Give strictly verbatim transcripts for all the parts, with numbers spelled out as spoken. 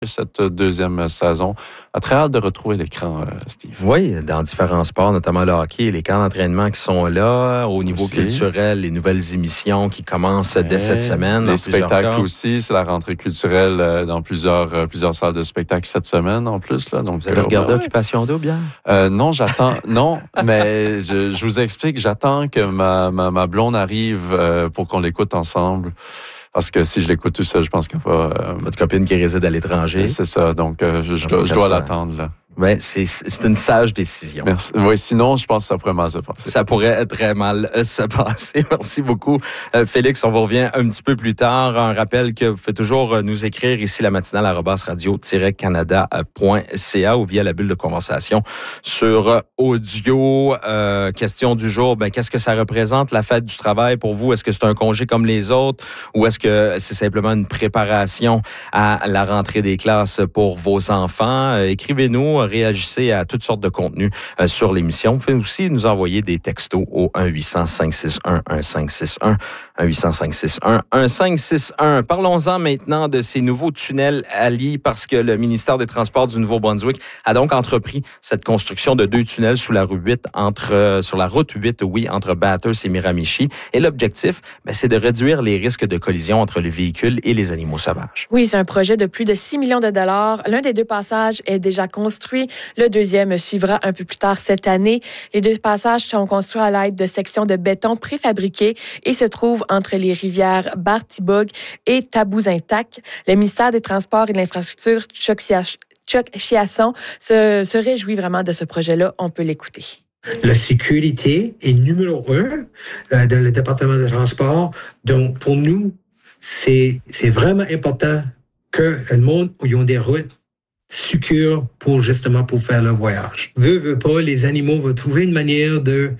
cette deuxième saison. A très hâte de retrouver l'écran, euh, Steve. Oui, dans différents sports, notamment le hockey, les camps d'entraînement qui sont là, au niveau aussi. Culturel, les nouvelles émissions qui commencent ouais. dès cette semaine. Les spectacles aussi, c'est la rentrée culturelle euh, dans plusieurs euh, plusieurs salles de spectacle cette semaine en plus. Là, donc, vous avez euh, regardé ouais. Occupation Double bien? Euh, non, j'attends. non, mais je, je vous explique, j'attends que ma, ma, ma blonde arrive euh, pour qu'on l'écoute ensemble. Parce que si je l'écoute tout seul, je pense qu'il n'y a pas... Euh, votre copine qui réside à l'étranger. C'est ça, donc euh, je, je dois, je dois l'attendre, là. Ben, c'est, c'est une sage décision. Merci. Oui, sinon, je pense que ça pourrait mal se passer. Ça pourrait très mal se passer. Merci beaucoup, euh, Félix. On vous revient un petit peu plus tard. Un rappel que vous pouvez toujours nous écrire ici la matinale arobase radio tiret canada point c a ou via la bulle de conversation sur audio. Euh, question du jour, ben, qu'est-ce que ça représente, la fête du travail pour vous? Est-ce que c'est un congé comme les autres ou est-ce que c'est simplement une préparation à la rentrée des classes pour vos enfants? Euh, écrivez-nous. Réagissez à toutes sortes de contenus euh, sur l'émission. Vous pouvez aussi nous envoyer des textos au un huit cents cinq six un un cinq six un, un huit cents cinq six un un cinq six un. Parlons-en maintenant de ces nouveaux tunnels Ali parce que le ministère des Transports du Nouveau-Brunswick a donc entrepris cette construction de deux tunnels sous la rue huit entre euh, sur la route huit, oui, entre Bathurst et Miramichi. Et l'objectif, ben, c'est de réduire les risques de collision entre les véhicules et les animaux sauvages. Oui, c'est un projet de plus de six millions de dollars. L'un des deux passages est déjà construit. Le deuxième suivra un peu plus tard cette année. Les deux passages sont construits à l'aide de sections de béton préfabriquées et se trouvent entre les rivières Bartibog et Tabouzintac. Le ministère des Transports et de l'Infrastructure, Chuck Chiasson, se, se réjouit vraiment de ce projet-là. On peut l'écouter. La sécurité est numéro un euh, dans le département de transport. Donc, pour nous, c'est, c'est vraiment important que le monde ait des routes sécures pour justement pour faire le voyage. Veux, veux pas, les animaux vont trouver une manière de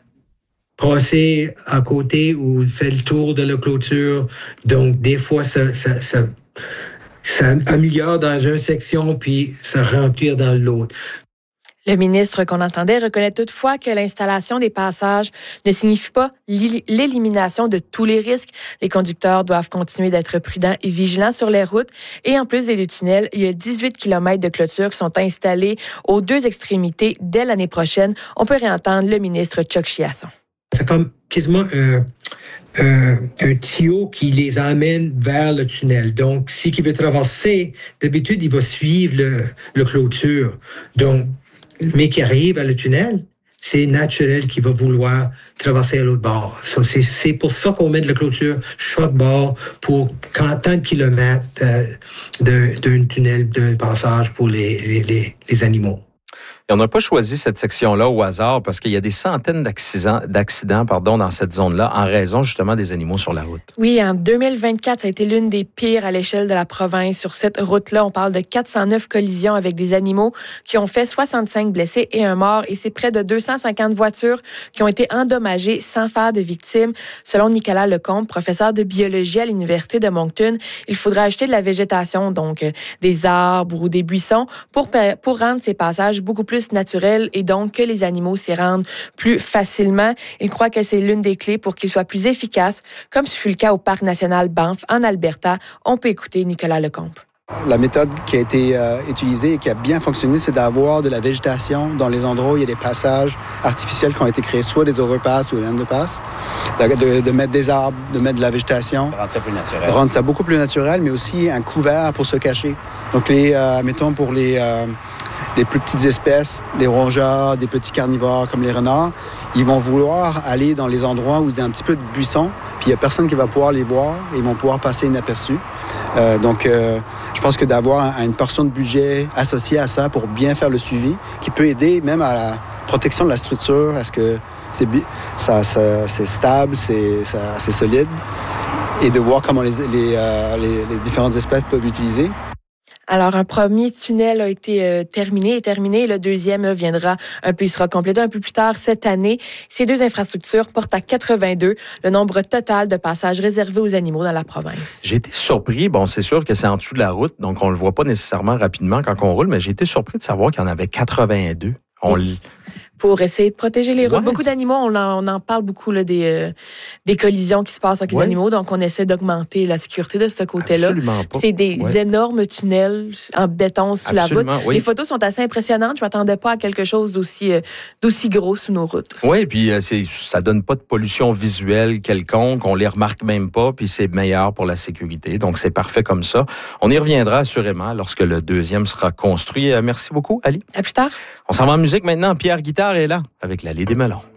passer à côté ou faire le tour de la clôture. Donc, des fois, ça, ça, ça, ça améliore dans une section puis ça remplit dans l'autre. Le ministre qu'on entendait reconnaît toutefois que l'installation des passages ne signifie pas l'élimination de tous les risques. Les conducteurs doivent continuer d'être prudents et vigilants sur les routes. Et en plus des deux tunnels, il y a dix-huit kilomètres de clôture qui sont installés aux deux extrémités dès l'année prochaine. On peut réentendre le ministre Chuck Chiasson. C'est comme quasiment un, un, un tuyau qui les amène vers le tunnel. Donc, si il veut traverser, d'habitude, il va suivre le, le clôture. Donc, mais qui arrive à le tunnel, c'est naturel qu'il va vouloir traverser à l'autre bord. So, c'est, c'est pour ça qu'on met de la clôture chaque bord pour tant de kilomètres euh, de, d'un tunnel, d'un passage pour les, les, les, les animaux. Et on n'a pas choisi cette section-là au hasard parce qu'il y a des centaines d'accidents, d'accidents pardon, dans cette zone-là en raison justement des animaux sur la route. Oui, en deux mille vingt-quatre, ça a été l'une des pires à l'échelle de la province. Sur cette route-là, on parle de quatre cent neuf collisions avec des animaux qui ont fait soixante-cinq blessés et un mort. Et c'est près de deux cent cinquante voitures qui ont été endommagées sans faire de victimes. Selon Nicolas Lecomte, professeur de biologie à l'Université de Moncton, il faudra ajouter de la végétation, donc des arbres ou des buissons, pour, pour rendre ces passages beaucoup plus naturel et donc que les animaux s'y rendent plus facilement. Il croit que c'est l'une des clés pour qu'ils soient plus efficaces, comme ce fut le cas au Parc national Banff en Alberta. On peut écouter Nicolas Lecomte. La méthode qui a été euh, utilisée et qui a bien fonctionné, c'est d'avoir de la végétation dans les endroits où il y a des passages artificiels qui ont été créés, soit des overpass ou des underpass, de, de, de mettre des arbres, de mettre de la végétation. Rendre ça plus naturel. Rendre ça beaucoup plus naturel, mais aussi un couvert pour se cacher. Donc, les, euh, mettons, pour les... Euh, les plus petites espèces, les rongeurs, des petits carnivores comme les renards, ils vont vouloir aller dans les endroits où il y a un petit peu de buissons, puis il n'y a personne qui va pouvoir les voir, et ils vont pouvoir passer inaperçus. Euh, donc, euh, je pense que d'avoir une portion de budget associée à ça pour bien faire le suivi, qui peut aider même à la protection de la structure, à ce que c'est, ça, ça, c'est stable, c'est, ça, c'est solide, et de voir comment les, les, euh, les, les différentes espèces peuvent l'utiliser. Alors, un premier tunnel a été euh, terminé et terminé. Le deuxième là, viendra un peu, il sera complété un peu plus tard cette année. Ces deux infrastructures portent à quatre-vingt-deux le nombre total de passages réservés aux animaux dans la province. J'ai été surpris. Bon, c'est sûr que c'est en dessous de la route, donc on le voit pas nécessairement rapidement quand on roule, mais j'ai été surpris de savoir qu'il y en avait quatre-vingt-deux. On, pour essayer de protéger les routes. Ouais. Beaucoup d'animaux, on en, on en parle beaucoup là, des, euh, des collisions qui se passent avec Ouais. les animaux, donc on essaie d'augmenter la sécurité de ce côté-là. Absolument pas. C'est des Ouais. énormes tunnels en béton sous Absolument, la route. oui. Les photos sont assez impressionnantes. Je m'attendais pas à quelque chose d'aussi, euh, d'aussi gros sous nos routes. Oui, puis euh, c'est, ça donne pas de pollution visuelle quelconque, on les remarque même pas, puis c'est meilleur pour la sécurité. Donc c'est parfait comme ça. On y reviendra assurément lorsque le deuxième sera construit. Euh, merci beaucoup, Ali. À plus tard. On s'en va en musique maintenant. Pierre Guitare est là avec l'Allée des Melons.